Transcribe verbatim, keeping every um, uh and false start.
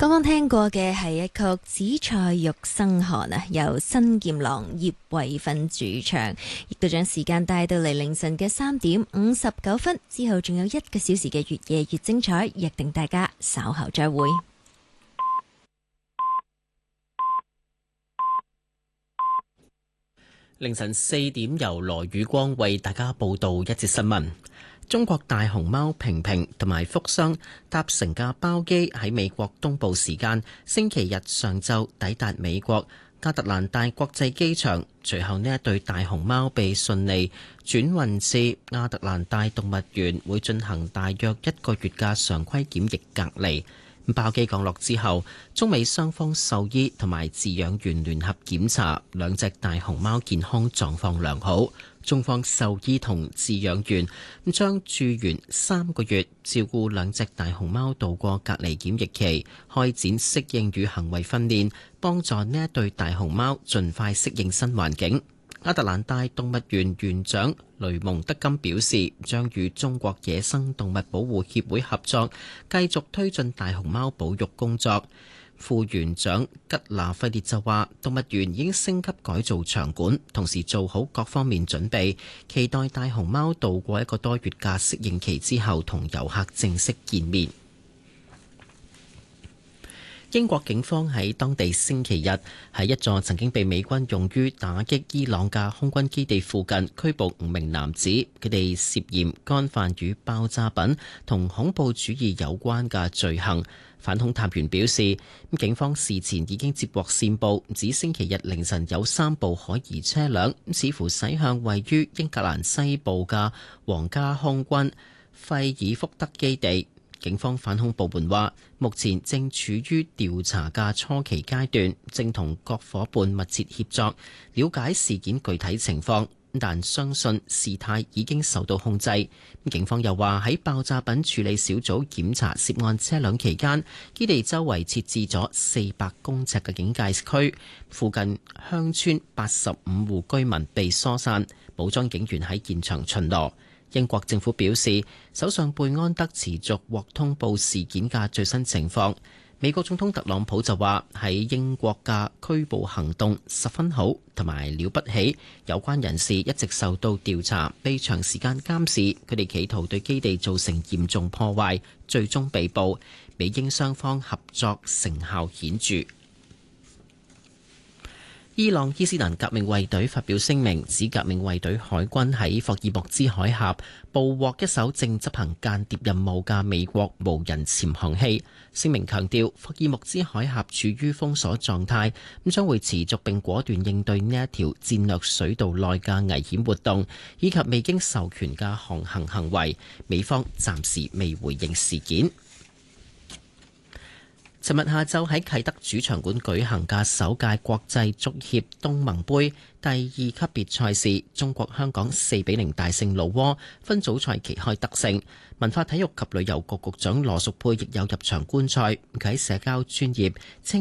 剛剛聽過嘅係一曲《紫菜肉生寒》啊，由新劍郎葉慧芬主唱，亦都將時間帶到嚟凌晨嘅三點五十九分，之後仲有一個小時嘅越夜越精彩，約定大家稍後再會。 凌晨四點由羅宇光為大家報道一節新聞。中國大熊貓平平同埋福箱搭乘架包機喺美國東部時間星期日上晝抵達美國亞特蘭大國際機場，隨後呢一對大熊貓被順利轉運至亞特蘭大動物園，會進行大約一個月嘅常規檢疫隔離。包機降落之後，中美雙方獸醫同埋飼養員聯合檢查兩隻大熊貓健康狀況良好。中方獸醫同飼養員將駐園三個月，照顧兩隻大熊貓度過隔離檢疫期，開展適應與行為訓練，幫助呢一對大熊貓盡快適應新環境。亞特蘭大動物園園長雷蒙德金表示，將與中國野生動物保護協會合作，繼續推進大熊貓保育工作。副園長吉拿費列就話，動物園已經升級改造場館，同時做好各方面準備，期待大熊貓度過一個多月嘅適應期之後，同遊客正式見面。英國警方喺當地星期日喺一座曾經被美軍用於打擊伊朗嘅空軍基地附近拘捕五名男子，佢哋涉嫌干犯與爆炸品同恐怖主義有關嘅罪行。反恐探員表示，警方事前已經接獲線報，指星期日凌晨有三部可疑車輛似乎駛向位於英格蘭西部嘅皇家空軍費爾福德基地。警方反恐部門話，目前正處於調查嘅初期階段，正同各夥伴密切協作，了解事件具體情況，但相信事態已經受到控制。警方又話，喺爆炸品處理小組檢查涉案車輛期間，基地周圍設置咗四百公尺嘅警戒區，附近鄉村八十五戶居民被疏散，武裝警員喺現場巡邏。英國政府表示，首相貝安德持續獲通報事件嘅最新情況。美國總統特朗普就話，喺英國嘅拘捕行動十分好同埋了不起，有關人士一直受到調查，被長時間監視，佢哋企圖對基地造成嚴重破壞，最終被捕。美英雙方合作成效顯著。伊朗伊斯蘭革命衛隊發表聲明，指革命衛隊海軍喺霍爾木茲海峽捕獲一艘正執行間諜任務嘅美國無人潛航器。聲明強調，霍爾木茲海峽處於封鎖狀態，咁將會持續並果斷應對呢一條戰略水道內嘅危險活動，以及未經授權嘅航行行為。美方暫時未回應事件。尋日下晝喺啟德主場館舉行嘅首屆國際足協東盟杯第二級別賽事，中國香港四比零大勝老撾，分組賽旗開得勝。文化體育及旅遊局局長羅淑佩亦有入場觀賽，佢喺社交專頁稱